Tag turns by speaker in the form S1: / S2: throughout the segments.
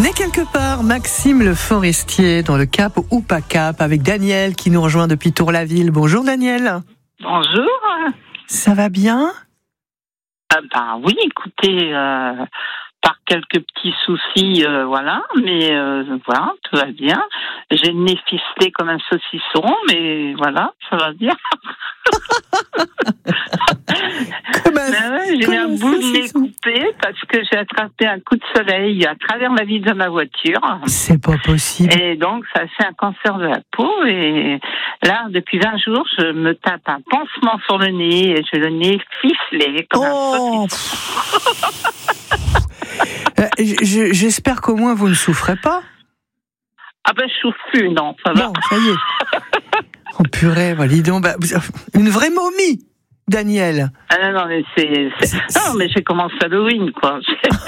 S1: est quelque part Maxime Le Forestier dans le Cap ou pas Cap avec Daniel qui nous rejoint depuis Tour-la-Ville. Bonjour Daniel.
S2: Bonjour.
S1: Ça va bien ?
S2: Oui, écoutez, par quelques petits soucis, voilà, mais voilà, tout va bien. J'ai le nez ficelé comme un saucisson, mais voilà, ça va bien. J'ai un bout de nez coupé parce que j'ai attrapé un coup de soleil à travers la vitre de ma voiture.
S1: C'est pas possible.
S2: Et donc, ça fait un cancer de la peau. Et là, depuis 20 jours, je me tape un pansement sur le nez et j'ai le nez ficelé comme un saucisson.
S1: J'espère qu'au moins vous ne souffrez pas.
S2: Ah ben, je souffre plus, non, ça va.
S1: Bon, ça y est. Oh purée, dis donc, une vraie momie, Daniel.
S2: Ah non, mais non, mais j'ai commencé Halloween, quoi.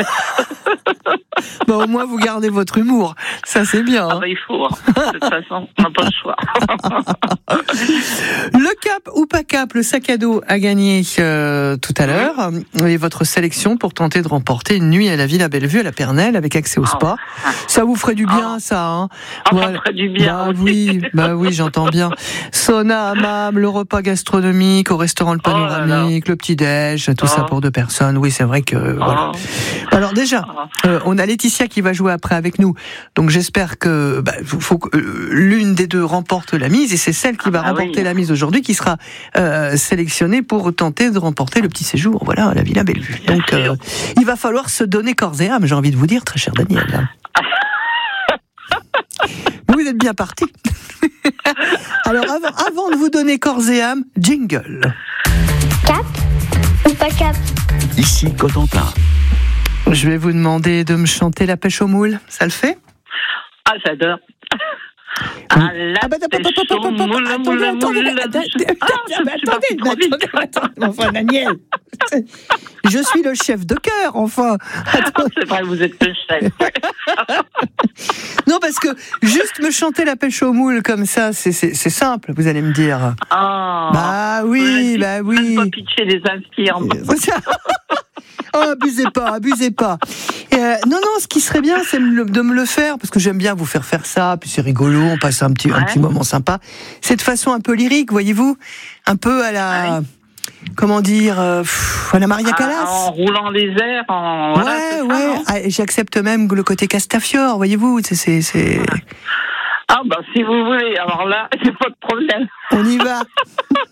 S1: Au moins vous gardez votre humour, ça c'est bien.
S2: Ah il faut, de toute façon, on n'a pas le choix.
S1: Le Cap ou pas Cap, le sac à dos a gagné tout à l'heure, et votre sélection pour tenter de remporter une nuit à la Villa Bellevue à la Pernelle avec accès au spa. Ça vous ferait du bien, ça, hein?
S2: Ça ferait du bien.
S1: Oui, j'entends bien. Sauna, hammam, le repas gastronomique au restaurant Le Panoramique, le petit-déj, tout ça pour 2 personnes. Oui, c'est vrai que voilà. Alors déjà, on a Laetitia qui va jouer après avec nous. Donc j'espère que faut que l'une des deux remporte la mise, et c'est celle qui va remporter la mise aujourd'hui qui sera sélectionnée pour tenter de remporter le petit séjour, voilà, à la Villa Bellevue. Donc il va falloir se donner corps et âme, j'ai envie de vous dire, très cher Daniel. Vous êtes bien parti. Alors avant de vous donner corps et âme, jingle.
S3: Cap ou pas Cap?
S4: Ici Cotentin.
S1: Je vais vous demander de me chanter La pêche aux moules, ça le fait?
S2: Ah, j'adore. Attendez,
S1: enfin Daniel, je suis le chef de chœur, enfin.
S2: C'est vrai, vous êtes le chef.
S1: Non, parce que juste me chanter La pêche aux moules comme ça, c'est simple, vous allez me dire. Bah oui.
S2: Pas pitcher les infirmes.
S1: Abusez pas. Non, ce qui serait bien, c'est de me le faire, parce que j'aime bien vous faire ça, puis c'est rigolo, on passe un petit moment sympa. C'est de façon un peu lyrique, voyez-vous, un peu à la, comment dire, à la Maria Callas.
S2: En roulant les airs,
S1: ouais. J'accepte même le côté Castafiore, voyez-vous, c'est.
S2: Ah si vous voulez, alors là, c'est pas de problème.
S1: On y va.